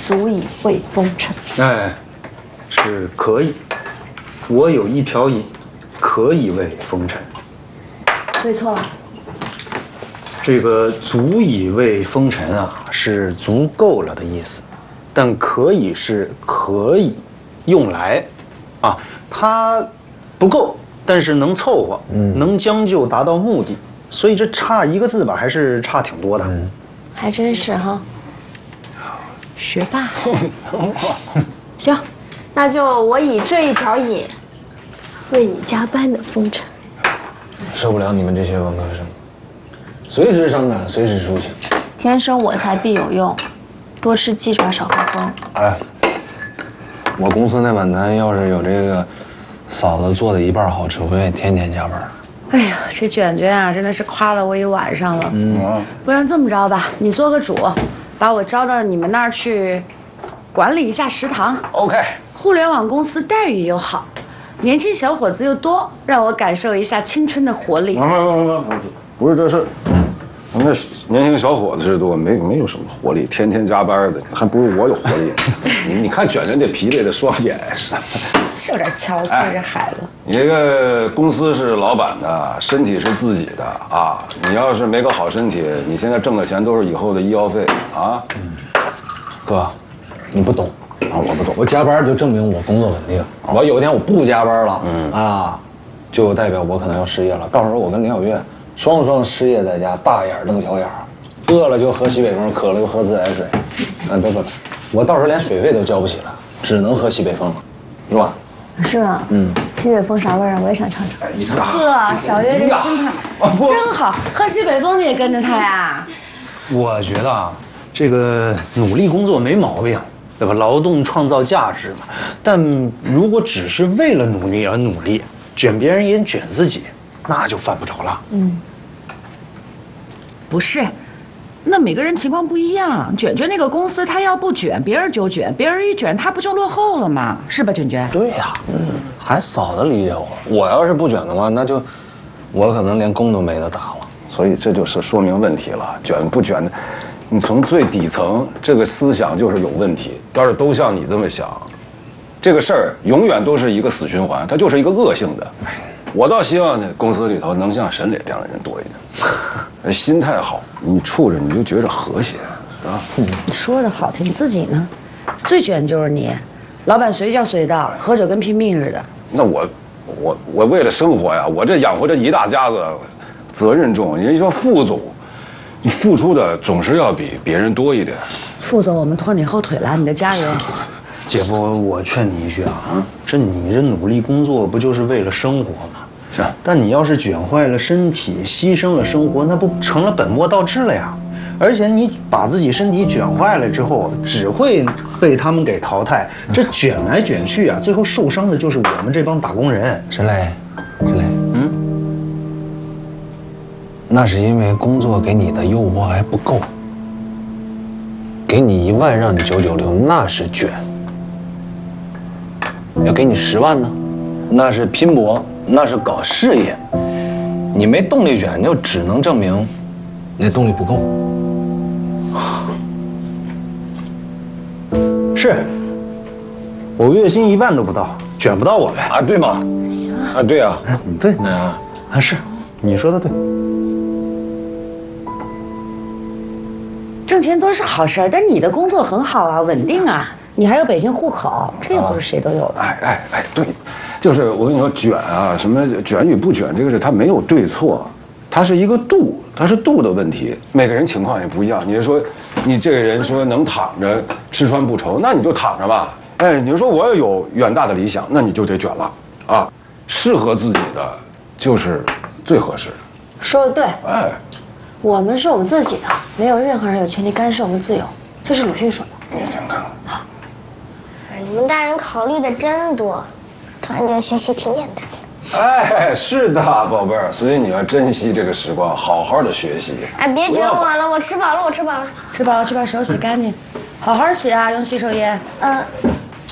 足以为风尘。 哎，是可以。我有一条瘾，可以为风尘。 对错了。 这个足以为风尘啊，是足够了的意思，但可以是可以用来，啊，它不够，但是能凑合，能将就达到目的，所以这差一个字吧，还是差挺多的。 还真是哈。学霸。行，那就我以这一条瘾，为你加班的风尘。 受不了你们这些文科生，随时伤感，随时抒情。 天生我材必有用，多吃鸡爪，少喝风。 哎，我公司那晚餐要是有这个嫂子做的一半好吃，我愿意天天加班。 哎呀，这卷卷啊，真的是夸了我一晚上了。不然这么着吧，你做个主，把我招到你们那儿去，管理一下食堂。 OK。 互联网公司待遇又好，年轻小伙子又多，让我感受一下青春的活力。 不是这事儿。那年轻小伙子是多，没有什么活力，天天加班的，还不如我有活力。你看卷卷这疲惫的双眼， 是有点憔悴，这孩子。 你这个公司是老板的，身体是自己的啊！你要是没个好身体，你现在挣的钱都是以后的医药费啊。 哥，你不懂啊，我不懂。 我加班就证明我工作稳定。我有一天我不加班了，就代表我可能要失业了。到时候我跟林小月双失业在家，大眼瞪小眼，饿了就喝西北风，渴了就喝自来水。不，我到时候连水费都交不起了，只能喝西北风了，是吧？ 是吗？西北风啥味儿啊？我也想尝尝。 呵，小月这心态真好，喝西北风你也跟着他呀？ 我觉得啊，这个努力工作没毛病，对吧？劳动创造价值嘛。但如果只是为了努力而努力，卷别人也卷自己，那就犯不着了。 不是，那每个人情况不一样。卷卷那个公司，他要不卷，别人就卷；别人一卷，他不就落后了吗？是吧，卷卷？ 对呀，还嫂子理解我。我要是不卷的话，那就我可能连工都没得打了。 所以这就是说明问题了，卷不卷的，你从最底层这个思想就是有问题。要是都像你这么想，这个事儿永远都是一个死循环，它就是一个恶性的。我倒希望呢，公司里头能像沈磊这样的人多一点，心态好，你处着你就觉着和谐，是吧？ 你说的好听，你自己呢？最卷就是你，老板随叫随到，喝酒跟拼命似的。 那我为了生活呀，我这养活这一大家子，责任重。人家说副总，你付出的总是要比别人多一点。 副总，我们拖你后腿了，你的加油。 姐夫，我劝你一句啊，你这努力工作不就是为了生活吗？ 是啊， 但你要是卷坏了身体，牺牲了生活，那不成了本末倒置了呀？而且你把自己身体卷坏了之后，只会被他们给淘汰。这卷来卷去啊，最后受伤的就是我们这帮打工人。 沈磊，那是因为工作给你的诱惑还不够，给你1万让你996，那是卷。要给你10万呢，那是拼搏，那是搞事业。你没动力卷，就只能证明你的动力不够。 是，我月薪1万都不到，卷不到我呗。 啊，对吗？ 行啊，对啊， 对，是，你说的对。 挣钱多是好事儿，但你的工作很好啊，稳定啊，你还有北京户口，这也不是谁都有的。 对，就是我跟你说，卷啊，什么卷与不卷，这个是它没有对错，它是一个度，它是度的问题。每个人情况也不一样。你说，你这个人说能躺着吃穿不愁，那你就躺着吧。哎，你说我有远大的理想，那你就得卷了啊。适合自己的就是最合适。 说的对。 哎， 我们是我们自己的，没有任何人有权利干涉我们自由，这是鲁迅说的。 你听看。 好。 你们大人考虑的真多，突然觉得学习挺简单的。 哎，是的，宝贝儿，所以你要珍惜这个时光，好好的学习。 哎，别卷我了，我吃饱了，我吃饱了。 吃饱了去把手洗干净，好好洗啊，用洗手液。